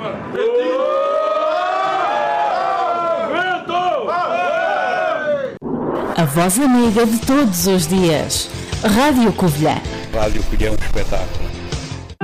A voz amiga de todos os dias. Rádio Covilhã. Rádio Covilhã é um espetáculo.